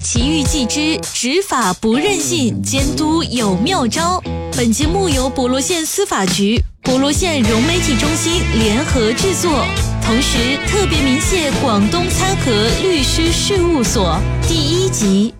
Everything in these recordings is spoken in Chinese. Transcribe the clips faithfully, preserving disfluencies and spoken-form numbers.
奇遇记之执法不任性，监督有妙招。本节目由博罗县司法局、博罗县融媒体中心联合制作，同时特别鸣谢广东参和律师事务所。第一集。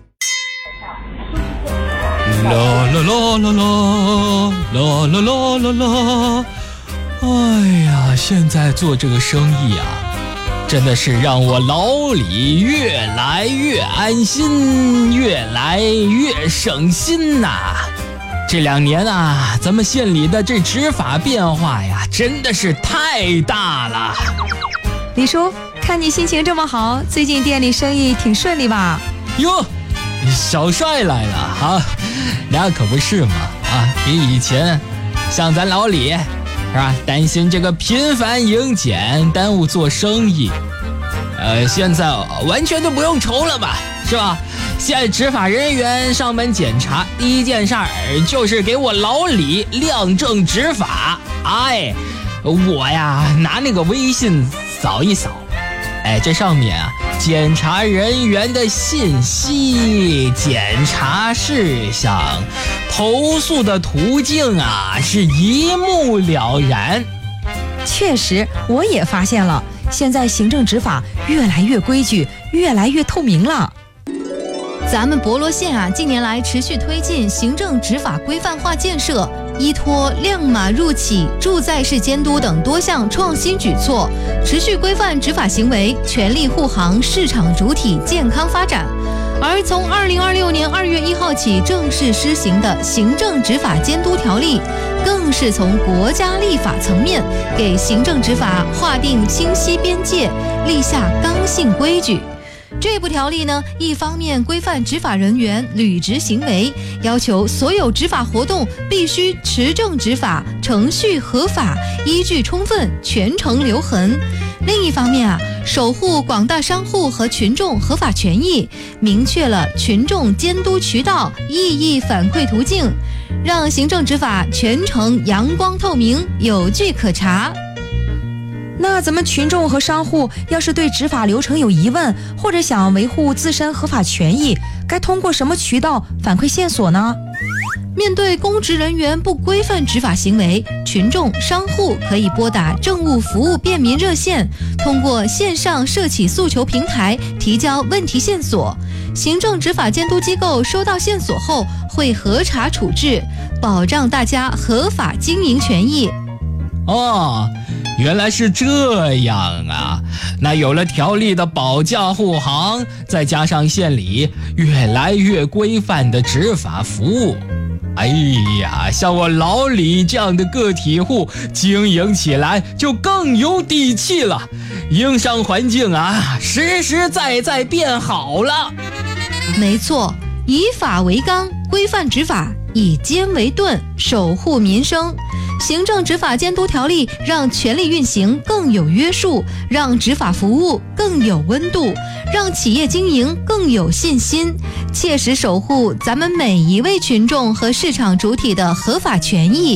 啦啦啦啦啦啦啦啦啦啦！哎呀，现在做这个生意啊，真的是让我老李越来越安心，越来越省心呐、啊。这两年啊，咱们县里的这执法变化呀，真的是太大了。 李叔，看你心情这么好，最近店里生意挺顺利吧？ 哟，小帅来了哈，那可不是嘛啊！比以前，像咱老李是吧，担心这个频繁迎检耽误做生意，呃，现在完全都不用愁了吧，是吧？现在执法人员上门检查，第一件事儿就是给我老李亮证执法。哎，我呀拿那个微信扫一扫，哎，这上面啊，检查人员的信息、检查事项、投诉的途径啊，是一目了然。 确实，我也发现了，现在行政执法越来越规矩，越来越透明了。 咱们博罗县啊，近年来持续推进行政执法规范化建设，依托亮码入企、住在式监督等多项创新举措，持续规范执法行为，全力护航市场主体健康发展。而从二零二六年二月一号起正式施行的行政执法监督条例，更是从国家立法层面给行政执法划定清晰边界，立下刚性规矩。这部条例呢，一方面规范执法人员履职行为，要求所有执法活动必须持证执法，程序合法，依据充分，全程留痕；另一方面啊，守护广大商户和群众合法权益，明确了群众监督渠道、异议反馈途径，让行政执法全程阳光透明，有据可查。 那咱们群众和商户要是对执法流程有疑问，或者想维护自身合法权益，该通过什么渠道反馈线索呢？ 面对公职人员不规范执法行为，群众、商户可以拨打政务服务便民热线，通过线上社企诉求平台提交问题线索。行政执法监督机构收到线索后，会核查处置，保障大家合法经营权益。 哦，原来是这样啊！那有了条例的保驾护航，再加上县里越来越规范的执法服务，哎呀，像我老李这样的个体户经营起来就更有底气了，营商环境啊，实实在在变好了。 没错，以法为纲，规范执法，以监为盾，守护民生。行政执法监督条例让权力运行更有约束，让执法服务更有温度，让企业经营更有信心，切实守护咱们每一位群众和市场主体的合法权益。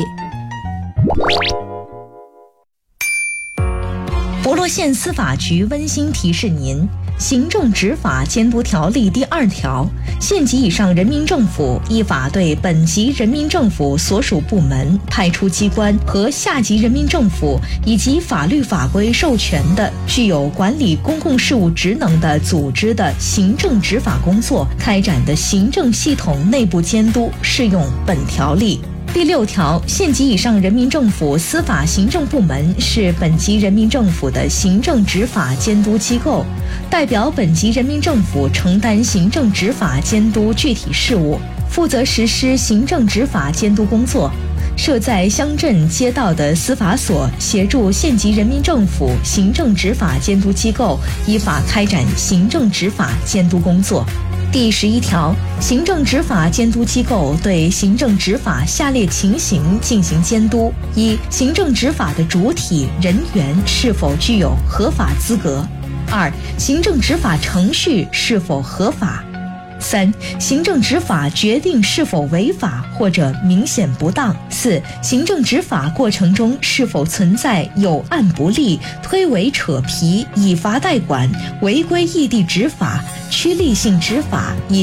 博罗县司法局温馨提示您：行政执法监督条例第二条，县级以上人民政府依法对本级人民政府所属部门、派出机关和下级人民政府以及法律法规授权的具有管理公共事务职能的组织的行政执法工作开展的行政系统内部监督适用本条例。第六条，县级以上人民政府司法行政部门是本级人民政府的行政执法监督机构，代表本级人民政府承担行政执法监督具体事务，负责实施行政执法监督工作。设在乡镇街道的司法所协助县级人民政府行政执法监督机构依法开展行政执法监督工作。第十一条，行政执法监督机构对行政执法下列情形进行监督：一、行政执法的主体人员是否具有合法资格；二、行政执法程序是否合法；三、行政执法决定是否违法或者明显不当；四、行政执法过程中是否存在有案不力、推诿扯皮、以罚代管、违规异地执法、趋利性执法以